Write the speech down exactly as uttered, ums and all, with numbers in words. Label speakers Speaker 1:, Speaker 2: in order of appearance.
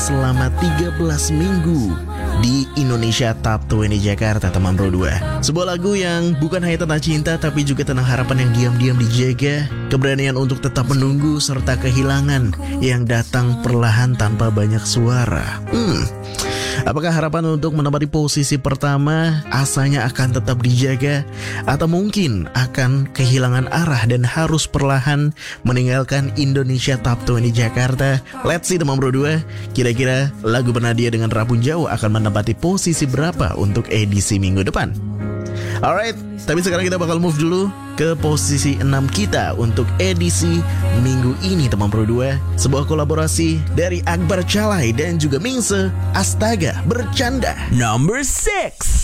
Speaker 1: selama tiga belas minggu di Indonesia Top dua puluh Jakarta, teman Bro dua. Sebuah lagu yang bukan hanya tentang cinta, tapi juga tentang harapan yang diam-diam dijaga, keberanian untuk tetap menunggu, serta kehilangan yang datang perlahan tanpa banyak suara. Hmm, apakah harapan untuk menempati posisi pertama asanya akan tetap dijaga, atau mungkin akan kehilangan arah dan harus perlahan meninggalkan Indonesia Top dua puluh Jakarta? Let's see, teman Bro dua. Kira-kira lagu Bernadia dengan Rabun Jauh akan menempati posisi berapa untuk edisi minggu depan? Alright, tapi sekarang kita bakal move dulu ke posisi enam kita untuk edisi minggu ini, teman Bro dua. Sebuah kolaborasi dari Akbar Calai dan juga Mingse, Astaga Bercanda.
Speaker 2: Number six.